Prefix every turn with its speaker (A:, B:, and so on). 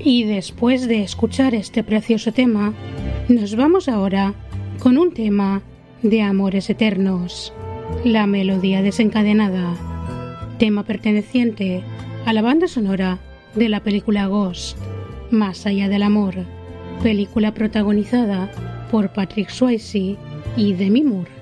A: Y después de escuchar este precioso tema, nos vamos ahora con un tema de Amores Eternos, La Melodía Desencadenada, tema perteneciente a la banda sonora de la película Ghost, Más allá del amor, película protagonizada por Patrick Swayze y Demi Moore.